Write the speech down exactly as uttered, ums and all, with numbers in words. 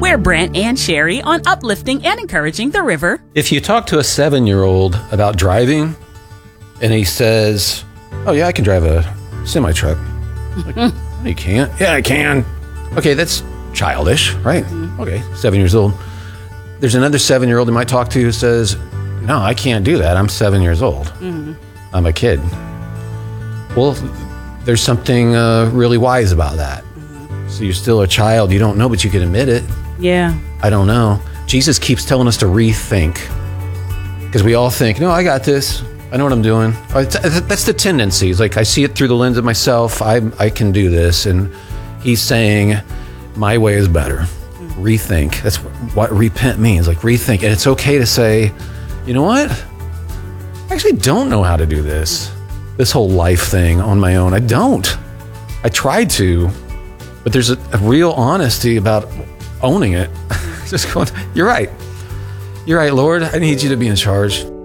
We're Brent and Sherry on uplifting and encouraging the river. If you talk to a seven-year-old about driving and he says, oh, yeah, I can drive a semi-truck. Like, no, you can't. Yeah, I can. Okay, that's childish, right? Mm-hmm. Okay, seven years old. There's another seven-year-old you might talk to who says, no, I can't do that. I'm seven years old. Mm-hmm. I'm a kid. Well, there's something uh, really wise about that. Mm-hmm. So you're still a child. You don't know, but you can admit it. Yeah. I don't know. Jesus keeps telling us to rethink because we all think, no, I got this. I know what I'm doing. That's the tendency. It's like I see it through the lens of myself. I I can do this. And he's saying, my way is better. Mm-hmm. Rethink. That's what repent means. Like rethink. And it's okay to say, you know what? I actually don't know how to do this. This whole life thing on my own. I don't. I tried to. But there's a, a real honesty about owning it. Just going, you're right. You're right, Lord. I need you to be in charge.